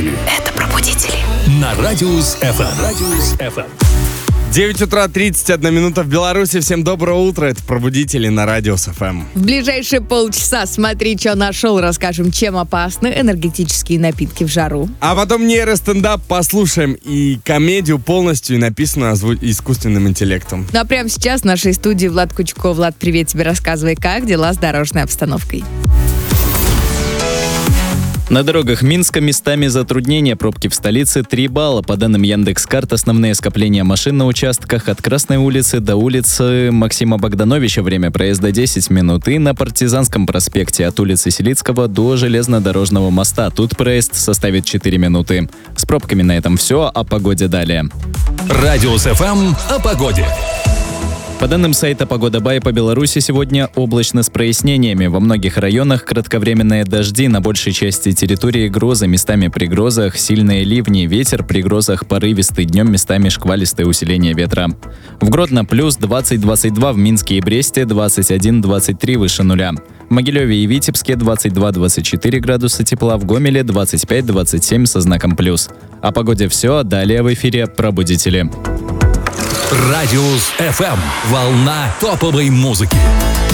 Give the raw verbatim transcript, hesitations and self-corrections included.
Пробудители. Это «Пробудители». На Радиус эф эм. Радиус эф эм. девять утра тридцать одна минута в Беларуси. Всем доброе утро. Это «Пробудители» на Радиус эф эм. В ближайшие полчаса смотри, что нашел. Расскажем, чем опасны энергетические напитки в жару. А потом нейростендап послушаем и комедию полностью написанную озву- искусственным интеллектом. Ну а прямо сейчас в нашей студии Влад Кучко. Влад, привет тебе. Рассказывай, как дела с дорожной обстановкой. На дорогах Минска местами затруднения, пробки в столице три балла. По данным Яндекс.Карт, основные скопления машин на участках от Красной улицы до улицы Максима Богдановича время проезда десять минут. И на Партизанском проспекте от улицы Силицкого до железнодорожного моста. Тут проезд составит четыре минуты. С пробками на этом все, о погоде далее. Радиус эф эм о погоде. По данным сайта «Погода Бай», по Беларуси сегодня облачно с прояснениями. Во многих районах кратковременные дожди, на большей части территории грозы, местами при грозах сильные ливни, ветер при грозах порывистый, днем местами шквалистое усиление ветра. В Гродно плюс двадцать двадцать два, в Минске и Бресте двадцать один двадцать три выше нуля. В Могилеве и Витебске двадцать два двадцать четыре градуса тепла, в Гомеле двадцать пять двадцать семь со знаком плюс. О погоде все, далее в эфире «Пробудители». Радиус эф эм. Волна топовой музыки.